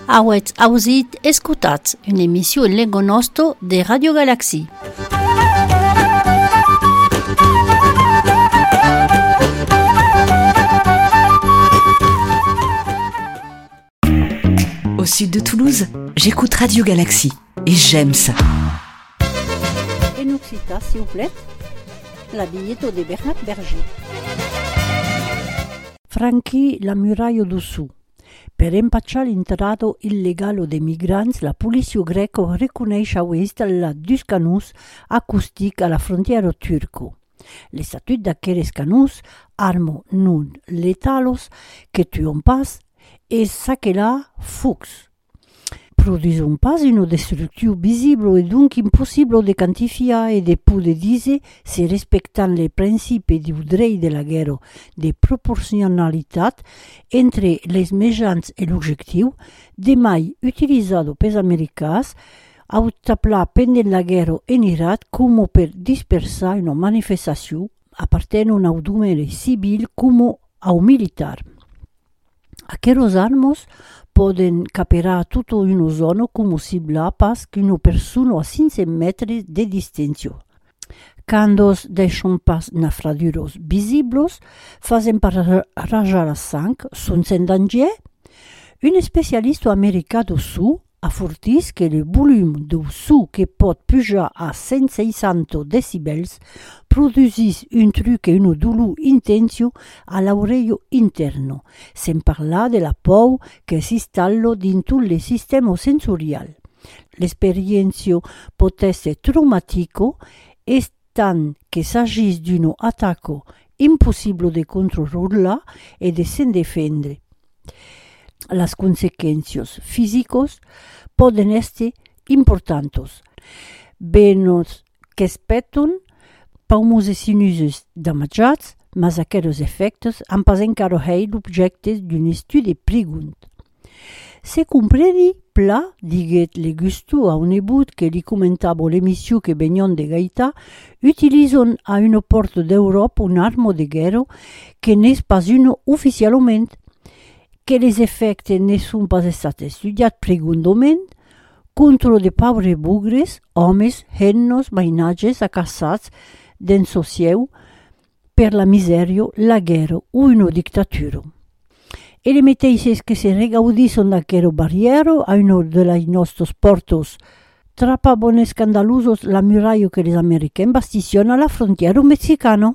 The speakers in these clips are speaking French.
Awet auzit escutat, une émission en lengo nosto de Radio Galaxie. Au sud de Toulouse, j'écoute Radio Galaxie et j'aime ça. En Occitan, s'il vous plaît, la billetto de Bernard Berger. Franchi la muraia do Su. Per impacciare l'interrato illegale dei migranti, la polizia greca riconosce la Duscanus acoustica alla frontiera turco. Le statut d'aqueles canus armo non letalos que tuon pas e saquela fux. Produisent pas une destruction visible et donc impossible de quantifier et de poder dire si respectant les principes du droit de la guerre de proportionnalité entre les méchants et l'objectif, de mai utilitzat pels americans a utaplar pendant la guerra en Irak come per dispersar una manifestació appartenent a un domeni civil come a un militar. Aqueros armos poden caperar tutta una zona come sembla pas qu'una persona a 500 metres de distància. Candos deixen pas nafraduros visibles, fasen per rajar la sang, són sen danger? Un especialista americà do Su afortís que le volum do Su que pot pujar a 160 decibels produisís un truc e un dolor intenso a l'oreillo interno, sen parlar de la por que s'instal·la dins tot el sistema sensorial. L'esperienza pot essere traumatica, estant que s'agís d'un attacco impossible de controlar e de se'n defendre. Las consecuencias físicas poden essere importantes. Venos que espeten paumos e sinusos damagiats, mas aquests efectes han pas encara estat l'objecte d'un estudi pregunt. Se compreni pla, diguet le gusto a un ebut que li comentava l'emissió que venion de Gaïta, utilitzen a una porta d'Europa un arma de guerra que n'és pas una oficialment, que les effectes ne sont pas estats estudiats preguntament, contra de pauvres bugres, homes, hennos, mainatges acaçats dins socieu per la misèria, la guerra o una dictatura. E le mateixes que se regaudisson d'aquera barriera a una de les nostres portes trapaven escandalosos la muralla que les americans bastisson a la frontiera mexicana.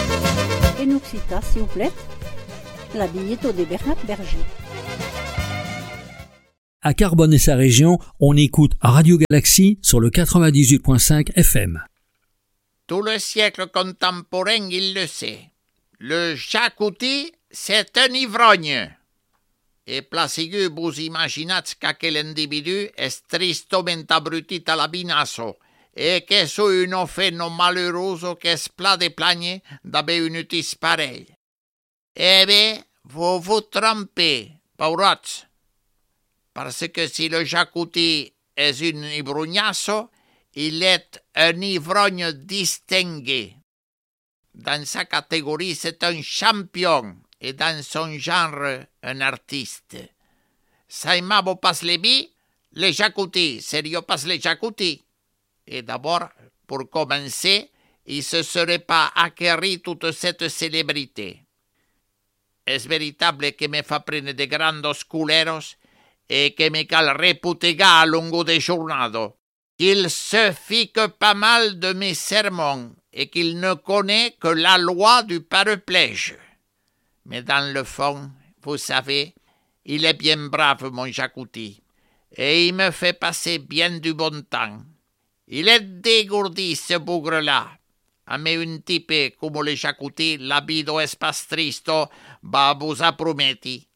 En Occitan, s'il vous plaît, la billetto de Bernard Berger. À Carbone et sa région, on écoute Radio Galaxie sur le 98.5 FM. Tout le siècle contemporain, il le sait. Le jacouti, c'est un ivrogne. Et placigu vous imaginez qu'aquel individu est tristement abrutit à la binasso et que c'est une offense malheureuse qui se plat de plagne d'avoir une notice pareille. Eh bien, vous vous trompez, paurots. Parce que si le jacouti est un ivrognasso, il est un ivrogne distingué. Dans sa catégorie, c'est un champion et dans son genre, un artiste. Saimavo pas les billes, les jacoutis, sérieux pas les jacoutis. Et d'abord, pour commencer, il ne se serait pas acquéri toute cette célébrité. Est véritable que me fa prendre de grandos culeros et que me cal reputega a longo de jornado, qu'il se fique pas mal de mes sermons et qu'il ne connaît que la loi du parapluie. Mais dans le fond, vous savez, il est bien brave, mon jacouti, et il me fait passer bien du bon temps. Il est dégourdi, ce bougre-là. Mais un type comme le jacouti, la vida es pas tristo, va vous apprometti.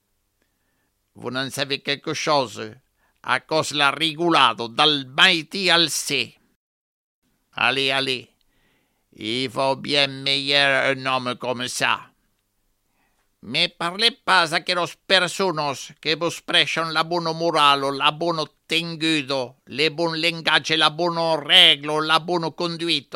Vous n'en savez quelque chose, à cause la rigolado d'Almighty al C. Allez, allez, il vaut bien meilleur un homme comme ça. Mais parlez pas a aquellos personas que vos prêchent la bonne morale, la bonne tengudo, le bon langage, la bonne règle, la bonne conduite.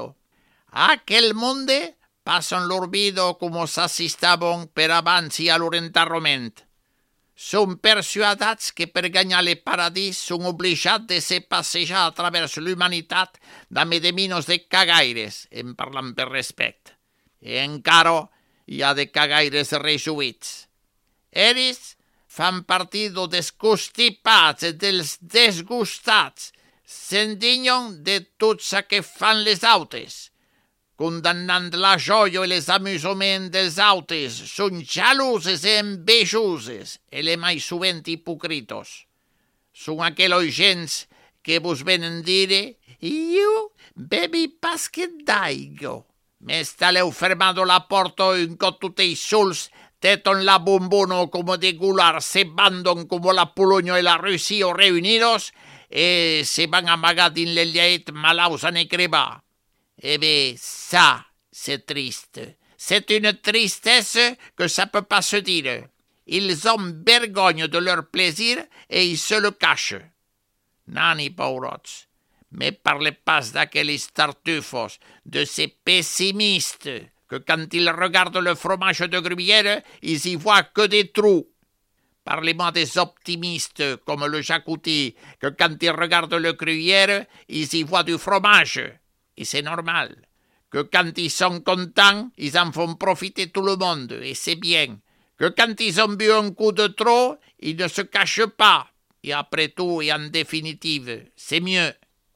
Aquel monde passen leur vida com s'assistaven per avanci a leur enterrament. Som persuadats que per guanyar el paradís són obligats de se passejar a través l'humanitat damb de minos de cagaires, en parlant per respecte. I encara hi ha de cagaires rejuïts. Ells fan partido dels constipats i dels desgustats, s'indignen de tot ce que fan les altres, condemnant la joia i els amusaments dels altres, són geloses i envejoses, e le mai sovint hipocritos. Són aquells gens que vos venen dire «Io bevi pasque d'aigua». M'estaleu fermando la porta en que tutti sols teton la bombono como de gular, se bandon como la Polonia y la Rusia reunidos, et se van amagar dins les llets malaus a ne crevar. Eh bien, ça, c'est triste. C'est une tristesse que ça peut pas se dire. Ils ont vergogne de leur plaisir et ils se le cachent. Nani, paurots, mais parlez pas d'aquells tartufos, de ces pessimistes, que quand ils regardent le fromage de Gruyère, ils y voient que des trous. Parlez-moi des optimistes, comme le Jacouty, que quand ils regardent le Gruyère, ils y voient du fromage. Et c'est normal, que quand ils sont contents, ils en font profiter tout le monde, et c'est bien. Que quand ils ont bu un coup de trop, ils ne se cachent pas. Et après tout, et en définitive, c'est mieux.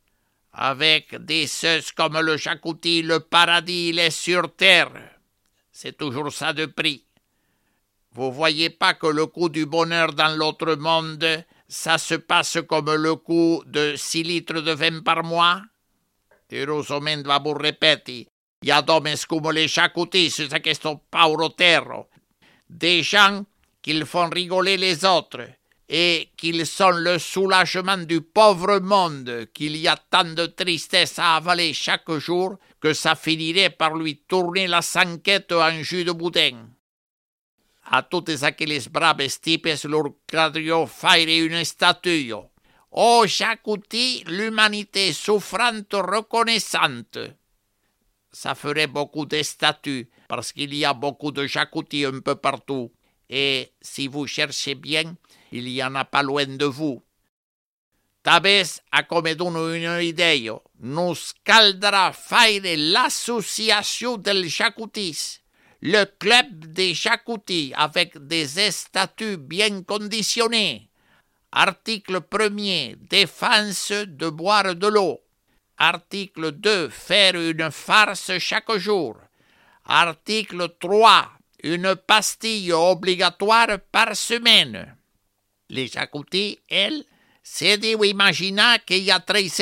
Avec des ceux comme le Jacouty, le paradis, il est sur terre. C'est toujours ça de prix. Vous voyez pas que le coup du bonheur dans l'autre monde, ça se passe comme le coup de 6 litres de vin par mois? Heureusement, va vous répéter, il y a d'hommes comme les Jacouty sur questo pauvre terre. Des gens qui font rigoler les autres et qu'ils sont le soulagement du pauvre monde, qu'il y a tant de tristesse à avaler chaque jour que ça finirait par lui tourner la sanquette en jus de boudin. A toutes aquelles braves types leur cadrió faire une statue. Oh, Jacouty, l'humanité souffrante reconnaissante. Ça ferait beaucoup de statues, parce qu'il y a beaucoup de Jacouty un peu partout. Et si vous cherchez bien, il y en a pas loin de vous. Talvez, a come dono una idea, nos caldrà faire l'association del Jacoutis, le club des Jacouty, avec des statuts bien conditionnés. Article 1er, défense de boire de l'eau. Article 2, faire une farce chaque jour. Article 3, une pastille obligatoire par semaine. Les Jacouty, elles, se deu imaginar que hi ha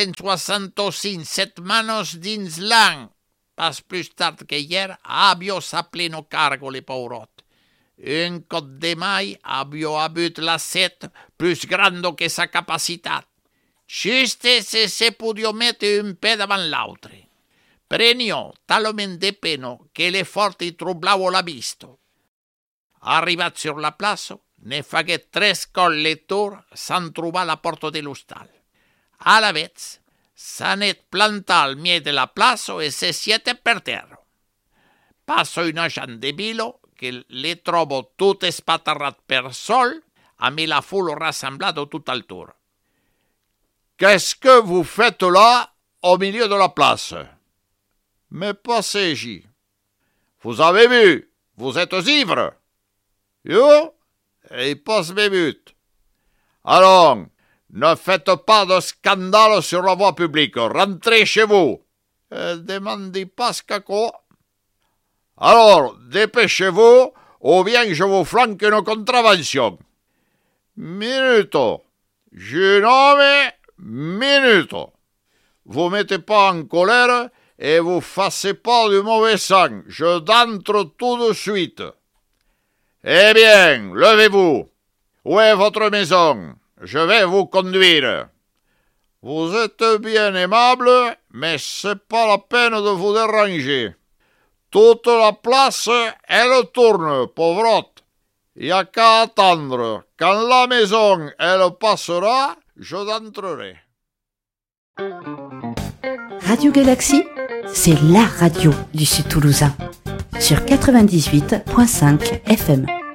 365 setmanes dins l'any. Pas plus tard que hier, avios a pleno cargo le paurot. Un cop de mai avió abut la set plus grande que sa capacitat. Juste se podia mettre un peu davant l'altre. Prenio talment de peno que l'effort y troublava la vista. Arribat sur la plaça, ne fagué 3 cols le tour sans trobar la porta de l'hostal. A la vez, s'anet plantar al miei de la plaça e se siete per terra. Passo un agent de vilo que le trobo tot espatarrat per sol, amb la foule rassemblada tout autour. Qu'est-ce que vous faites là, au milieu de la place? Mais passez-y. Vous avez bu? Vous êtes ivre? Yo? Et passe mes buts. Allons, ne faites pas de scandale sur la voie publique. Rentrez chez vous. Demandez pas qu'à quoi. Alors, dépêchez-vous, ou bien je vous flanque une contravention. Minuto. Je nomme minuto. Vous mettez pas en colère et vous fassez pas du mauvais sang. Je d'entre tout de suite. Eh bien, levez-vous. Où est votre maison? Je vais vous conduire. Vous êtes bien aimable, mais c'est pas la peine de vous déranger. Toute la place, elle tourne, pauvrotte. Il n'y a qu'à attendre. Quand la maison, elle passera, je d'entrerai. Radio Galaxy, c'est la radio du Sud Toulousain. Sur 98.5 FM.